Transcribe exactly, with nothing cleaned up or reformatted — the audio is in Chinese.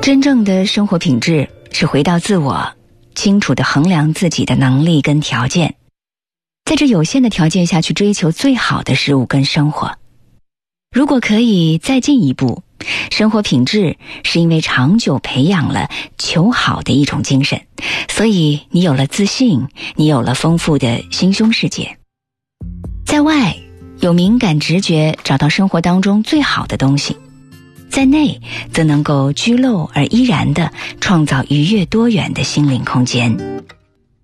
真正的生活品质是回到自我，清楚地衡量自己的能力跟条件，在这有限的条件下去追求最好的事物跟生活。如果可以再进一步，生活品质是因为长久培养了求好的一种精神，所以你有了自信，你有了丰富的心胸世界。在外有敏感直觉，找到生活当中最好的东西，在内则能够居陋而依然地创造愉悦多元的心灵空间。